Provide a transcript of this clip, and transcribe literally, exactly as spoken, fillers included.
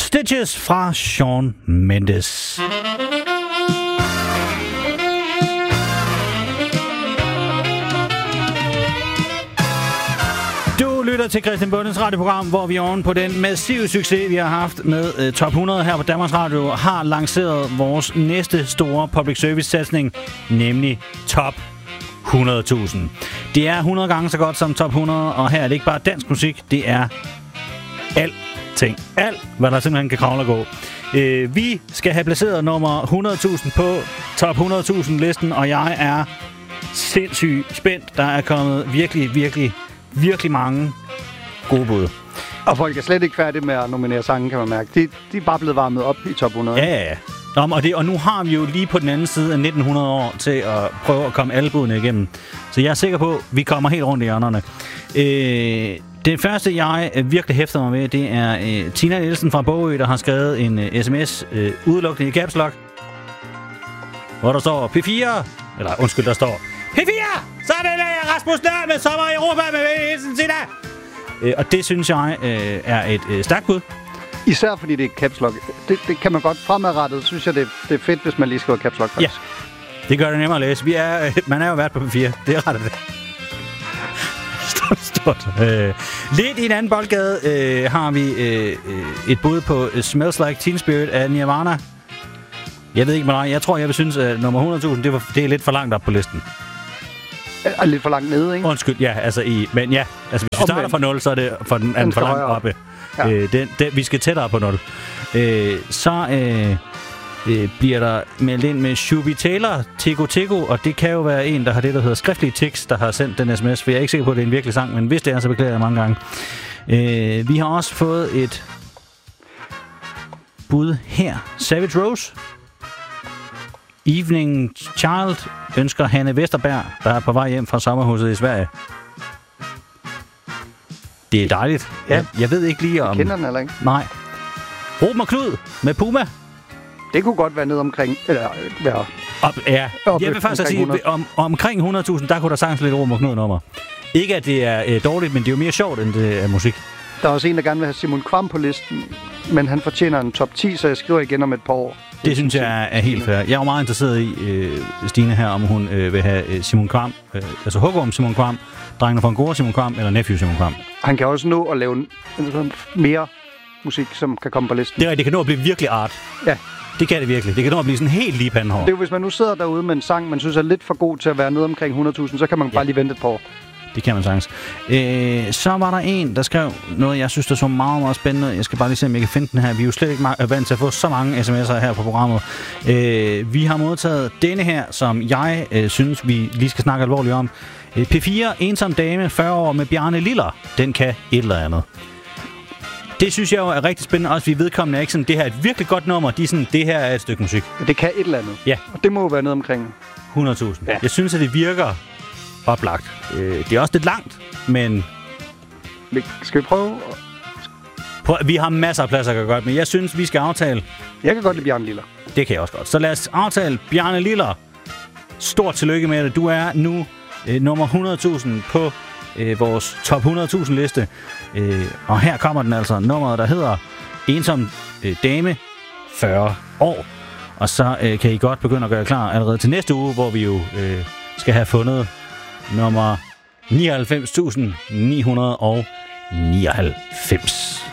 Stitches fra Shawn Mendes. Du lytter til Christian Bundens radioprogram, hvor vi oven på den massive succes, vi har haft med uh, Top hundrede her på Danmarks Radio, har lanceret vores næste store public service-satsning, nemlig Top hundrede tusind. Det er hundrede gange så godt som Top hundrede, og her er det ikke bare dansk musik, det er alting. Alt, hvad der simpelthen kan kravle og gå. Uh, vi skal have placeret nummer hundrede tusind på Top hundrede tusind-listen, og jeg er sindssygt spændt. Der er kommet virkelig, virkelig, virkelig mange gode bud. Og folk er slet ikke færdige med at nominere sange, kan man mærke. De, de er bare blevet varmet op i Top hundrede. Ja, ja, ja. Nå, og, det, og nu har vi jo lige på den anden side af nitten hundrede år til at prøve at komme alle budene igennem. Så jeg er sikker på, at vi kommer helt rundt i hjørnerne. Øh, det første, jeg virkelig hæfter mig med, det er øh, Tina Nielsen fra Bogø, der har skrevet en øh, sms øh, udelukkende i caps lock, hvor der står P fire, eller undskyld, der står P fire! Så er det der Rasmus Nørd med Sommer i Europa med V. Nielsen, Tina! Øh, og det synes jeg øh, er et øh, stærkt bud. Især fordi det er caps lock. Det, det kan man godt fremadrettet, synes jeg, det, det er fedt, hvis man lige skriver caps lock først. Ja, det gør det nemmere at læse. Vi er, øh, man er jo vært på P fire, det er ret af det. Stort, stort. Øh, lidt i en anden boldgade øh, har vi øh, et bud på Smells Like Teen Spirit af Nirvana. Jeg ved ikke med dig, jeg tror, jeg vil synes, at nummer hundrede tusind, det, var, det er lidt for langt op på listen. Er lidt for langt nede, ikke? Undskyld, ja, altså i, men ja, altså hvis vi starter fra nul, så er det for den anden for langt oppe. Ja. Øh, den, den, vi skal tættere på nul. Øh, så øh, øh, bliver der meldt ind med Shubi Taylor, Tego Tego, og det kan jo være en, der har det, der hedder skriftlige tekst, der har sendt den sms, for jeg er ikke sikker på, at det er en virkelig sang, men hvis det er, så beklager jeg mange gange. Øh, vi har også fået et bud her. Savage Rose. Evening Child ønsker Hanne Vesterberg, der er på vej hjem fra sommerhuset i Sverige. Det er dejligt. Ja. Jeg, jeg ved ikke lige om... Jeg kender den heller ikke. Nej. Ruben og Knud med Puma. Det kunne godt være ned omkring... Eller være... Op, ja. Op, jeg vil faktisk sige, om, omkring hundrede tusind, der kunne der sagtens lidt Ruben og Knud nummer. Ikke at det er øh, dårligt, men det er jo mere sjovt, end det er musik. Der er også en, der gerne vil have Simon Kvam på listen, men han fortjener en top ti, så jeg skriver igen om et par år. Det, det synes jeg er, er helt fair. Jeg er jo meget interesseret i, øh, Stine her, om hun øh, vil have øh, Simon Kvam, øh, altså hugger om Simon Kvam, drengene fra en gode Simon Kvam, eller Nephew Simon Kvam. Han kan også nå at lave en, en, mere musik, som kan komme på listen. Det er, det kan nå at blive virkelig art. Ja. Det kan det virkelig. Det kan nå at blive sådan helt lige pandehår. Det er jo, hvis man nu sidder derude med en sang, man synes er lidt for god til at være nede omkring hundrede tusind, så kan man ja. bare lige vente et par år. Det kan man sagtens. Øh, så var der en, der skrev noget, jeg synes, der så meget, meget spændende. Jeg skal bare lige se, om jeg kan finde den her. Vi er jo slet ikke vant til at få så mange sms'er her på programmet. Øh, vi har modtaget denne her, som jeg øh, synes, vi lige skal snakke alvorligt om. Øh, P fire, ensom dame, fyrre år med Bjarne Liller. Den kan et eller andet. Det synes jeg jo er rigtig spændende. Også vi vedkommende er ikke sådan, det her er et virkelig godt nummer. De er sådan, det her er et stykke musik. Ja, det kan et eller andet. Ja. Og det må jo være nede omkring hundrede tusind. Ja. Jeg synes, at det virker oplagt. Øh, det er også lidt langt, men... Skal vi prøve? Prøv, vi har masser af pladser, at gøre godt, men jeg synes, vi skal aftale... Jeg kan godt lide Bjarne Liller. Det kan jeg også godt. Så lad os aftale Bjarne Liller. Stort tillykke med det. Du er nu øh, nummer hundrede tusind på øh, vores top hundrede tusind liste. Øh, og her kommer den altså. Nummeret, der hedder Ensom øh, Dame, fyrre år. Og så øh, kan I godt begynde at gøre klar allerede til næste uge, hvor vi jo øh, skal have fundet nummer nioghalvfems tusind ni hundrede nioghalvfems.